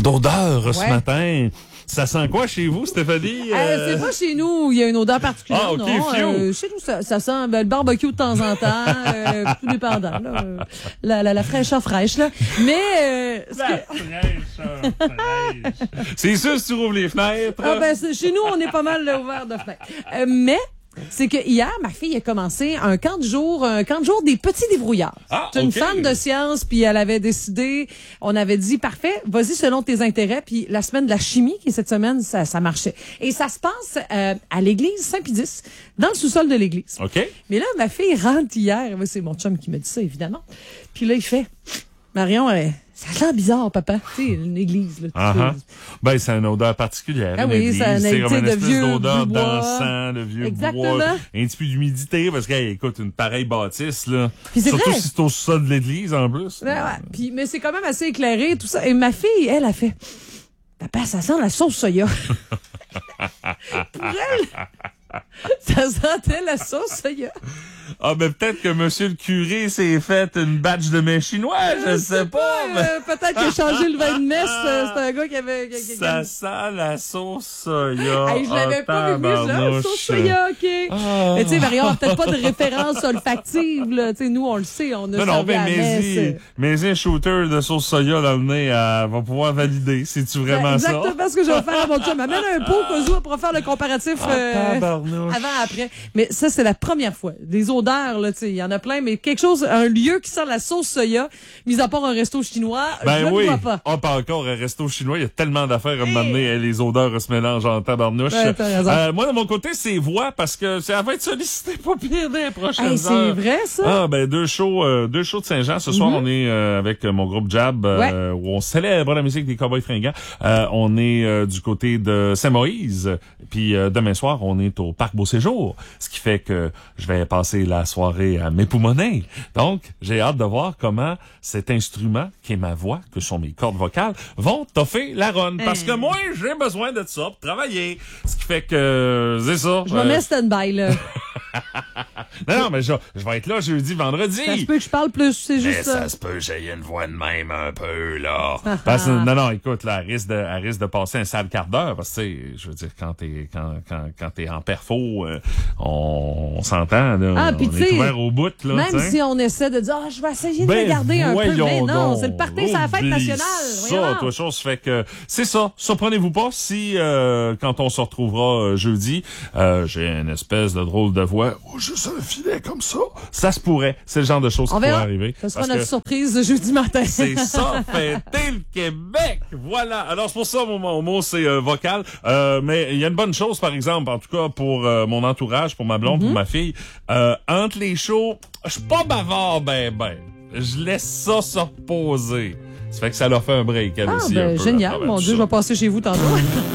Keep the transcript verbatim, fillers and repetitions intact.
d'odeur ouais. ce matin. Ça sent quoi chez vous, Stéphanie? Euh, euh... C'est pas chez nous, il y a une odeur particulière, ah, okay, non. Euh, chez nous, ça, ça sent ben, le barbecue de temps en temps, euh, tout dépendant. Là, euh, la, la, la fraîcheur fraîche, là. Mais... Euh, la que... fraîcheur fraîche. C'est sûr, si tu rouvres les fenêtres. Ah, ben, chez nous, on est pas mal ouvert de fenêtres. Euh, mais... C'est que hier, ma fille a commencé un camp de jour, un camp de jour des petits débrouillards. Ah, c'est une okay. fan de science, puis elle avait décidé, on avait dit, parfait, vas-y selon tes intérêts, puis la semaine de la chimie, qui est cette semaine, ça, ça marchait. Et ça se passe euh, à l'église Saint-Pédis, dans le sous-sol de l'église. OK. Mais là, ma fille rentre hier, c'est mon chum qui me dit ça, évidemment. Puis là, il fait, Marion, elle, ça sent bizarre, papa. Tu sais, une église, là. Uh-huh. Ben, c'est une odeur particulière. Ah oui, église. c'est une, c'est comme une de espèce vieux d'odeur bois. d'encens, de vieux Exactement. bois. Un petit peu d'humidité, parce qu'elle écoute une pareille bâtisse, là. Puis c'est surtout vrai. si c'est au sol de l'église, en plus. Ouais, ouais. Puis, mais c'est quand même assez éclairé, tout ça. Et ma fille, elle, a fait, papa, ça sent la sauce soya. Pour elle, ça sentait la sauce soya. Ah, ben peut-être que monsieur le curé s'est fait une batch de mets chinois, je ne sais, sais pas. pas mais... euh, peut-être qu'il a changé le vin de messe. Euh, c'est un gars qui avait... Qui, qui, ça qui... sent la sauce soya. Hey, je l'avais oh, pas vu, là, la sauce soya, OK. Oh. Mais tu sais, Marion, peut-être pas de référence olfactive, là. Tu sais, nous, on le sait, on a non, non, mais mais mais un shooter de sauce soya dans le nez, elle va pouvoir valider. C'est-tu vraiment ben, ça? Exactement ce que je vais faire à mon chum. Amène un pot, qu'au où, pour faire le comparatif euh, oh, avant, après. Mais ça, c'est la première fois. Les odeurs, là, tu sais, il y en a plein, mais quelque chose, un lieu qui sent la sauce soya, mis à part un resto chinois, ben je oui. ne vois pas. Ah, pas encore un resto chinois, il y a tellement d'affaires à me donner, les odeurs se mélangent en tabarnouche. Ben, euh, moi, de mon côté, c'est voix, parce que ça va être sollicité pas pire dans les prochaines hey, heures. C'est vrai, ça? Ah, ben, deux shows, euh, deux shows de Saint-Jean. Ce soir, mm-hmm. on est euh, avec mon groupe Jab, euh, ouais. où on célèbre la musique des Cowboys fringants. Euh, on est euh, du côté de Saint-Moïse. Puis euh, demain soir, on est au Parc Beau-Séjour. Ce qui fait que je vais passer la soirée à m'époumoner. Donc, j'ai hâte de voir comment cet instrument, qui est ma voix, que sont mes cordes vocales, vont toffer la ronde. Parce que moi, j'ai besoin de ça pour travailler. Ce qui fait que, c'est ça. Je me euh... mets stand-by, là. non, non, mais je, je vais être là jeudi, vendredi. Ça se peut que je parle plus, c'est juste ça. Ça se peut que j'ai une voix de même un peu, là. parce que, non, non, écoute, là, elle risque de, elle risque de passer un sale quart d'heure. Parce que, tu sais, je veux dire, quand t'es, quand, quand, quand t'es en perfo, euh, on, on s'entend, là. Ah, on pis est ouvert au bout, là. Même t'sais. si on essaie de dire, ah, oh, je vais essayer de ben, regarder un peu. Mais non, donc. c'est le party, c'est la fête nationale. Ça, toi, chose fait que, c'est ça. Surprenez-vous pas si, euh, quand on se retrouvera euh, jeudi, euh, j'ai une espèce de drôle de voix, ou juste un filet comme ça. Ça se pourrait. C'est le genre de choses qui pourrait arriver. Ça sera notre surprise de jeudi matin. C'est ça, fêter le Québec. Voilà. Alors, c'est pour ça, mon, mon mot, c'est euh, vocal. Euh, mais il y a une bonne chose, par exemple, en tout cas, pour euh, mon entourage, pour ma blonde, mm-hmm. pour ma fille. Euh, entre les shows, je suis pas bavard, ben, ben. Je laisse ça se reposer. Ça fait que ça leur fait un break, elle ah, aussi. Ben, un peu, génial. Mon Dieu, ça. Je vais passer chez vous tantôt.